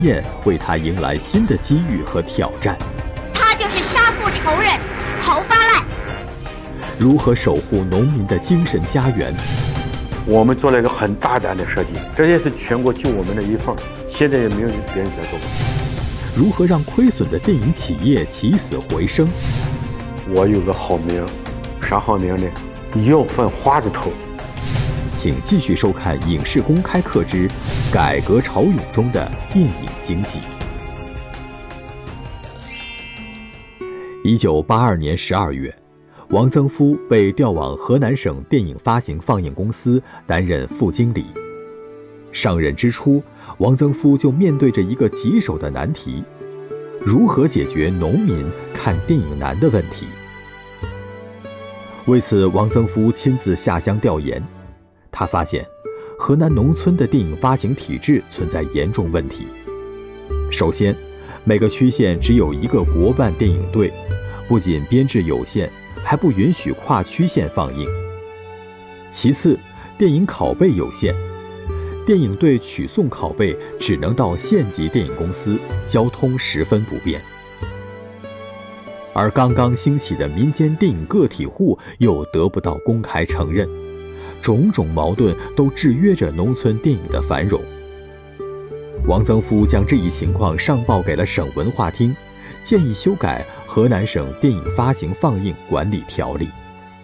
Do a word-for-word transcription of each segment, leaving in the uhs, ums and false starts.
业为他迎来新的机遇和挑战。 他就是杀父仇人侯发赖。 如何守护农民的精神家园？ 我们做了一个很大胆的设计，这也是全国就我们的一份，现在也没有别人在做过。 如何让亏损的电影企业起死回生？ 我有个好名，啥好名呢？要饭花子头。 请继续收看《影视公开课之改革潮涌中的电影经济》。一九八二年十二月，王增夫被调往河南省电影发行放映公司担任副经理。上任之初，王增夫就面对着一个棘手的难题：如何解决农民看电影难的问题？为此，王增夫亲自下乡调研。他发现，河南农村的电影发行体制存在严重问题。首先，每个区县只有一个国办电影队，不仅编制有限，还不允许跨区县放映。其次，电影拷贝有限，电影队取送拷贝只能到县级电影公司，交通十分不便。而刚刚兴起的民间电影个体户又得不到公开承认，种种矛盾都制约着农村电影的繁荣。王增夫将这一情况上报给了省文化厅，建议修改《河南省电影发行放映管理条例》。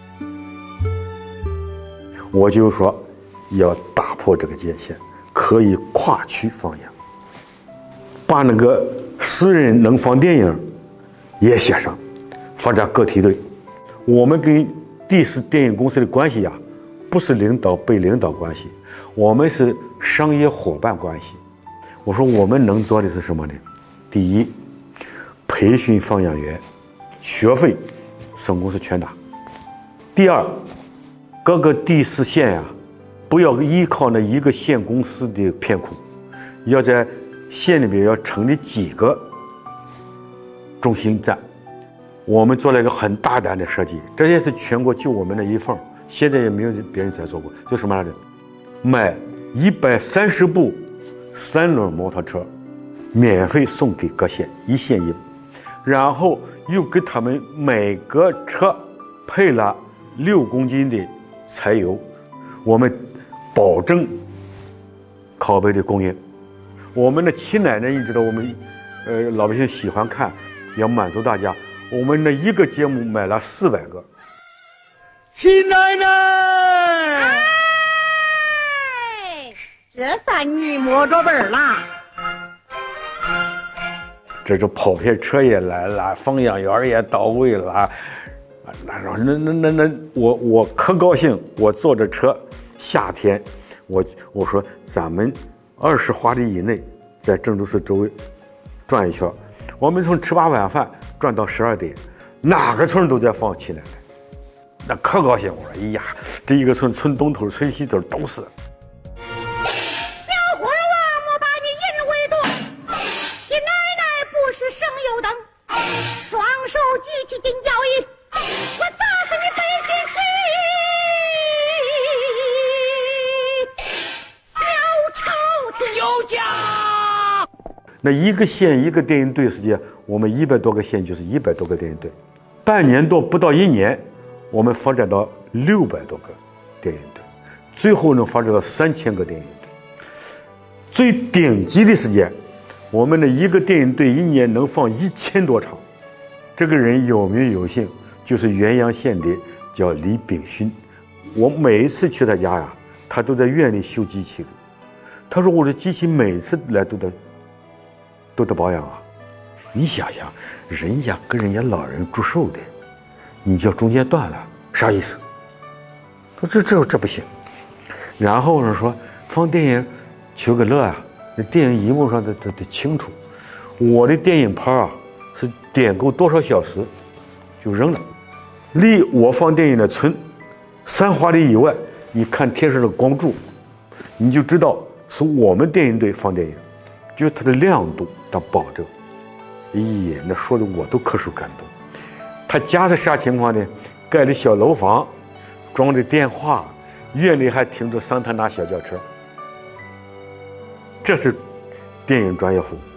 我就说要打破这个界限，可以跨区放映，把那个私人能放电影也写上，发展个体队。我们跟第四电影公司的关系呀、啊，不是领导被领导关系，我们是商业伙伴关系。我说我们能做的是什么呢？第一，培训放映员，学费省公司全拿。第二，各个第四县呀、啊，不要依靠那一个县公司的片库，要在县里边要成立几个中心站。我们做了一个很大胆的设计，这也是全国就我们的一份，现在也没有别人在做过。就什么来着？买一百三十部三轮摩托车，免费送给各县，一县一部，然后又给他们每个车配了六公斤的柴油，我们保证拷贝的供应。我们的七奶奶，你知道我们呃老百姓喜欢看，要满足大家。我们的一个节目买了四百个。 七奶奶， 哎，这算你摸着本了。 这就跑片车也来了，放映员也到位了。那那那那那，我我可高兴，我坐着车，夏天，我我说咱们二十华里以内，在郑州市周围转一圈，我们从吃罢晚饭转到十二点，哪个村都在放七奶奶，那可高兴。我说，哎呀，这一个村村东头、村西头都是。 小伙儿啊，莫把你引为毒，七奶奶不是省油灯，双手举起顶交椅，我砸死你背信弃小丑的酒驾。 那一个县一个电影队时间，我们一百多个县就是一百多个电影队，半年多不到一年，我们发展到六百多个电影队，最后能发展到三千个电影队。最顶级的时间，我们的一个电影队一年能放一千多场。这个人有名有姓，就是原阳县的叫李炳勋。我每一次去他家呀，他都在院里修机器的。他说我的机器每次来都得都得保养啊。你想想，人家跟人家老人祝寿的，你叫中间断了，啥意思？他说这这这不行。然后呢说放电影求个乐啊，那电影荧幕上的得得清楚。我的电影盘啊是点够多少小时就扔了。离我放电影的村三华里以外，你看天上的光柱，你就知道是我们电影队放电影，就是它的亮度当保证。咦，那说的我都可受感动。他家是啥情况呢？盖的小楼房，装的电话，院里还停着桑塔纳小轿车。这是电影专业户。